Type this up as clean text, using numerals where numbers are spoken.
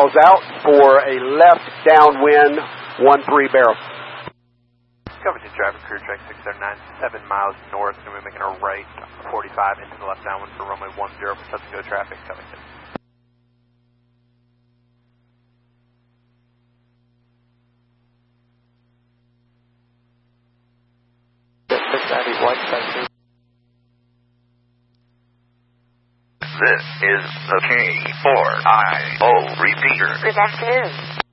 miles out for a left downwind 13 barrel. Coverage to traffic, crew track 679, 7 miles north, and we're making a right 45 into the left downwind for runway 10 for touch and go traffic, Covington. This is the K4IO repeater. Good afternoon.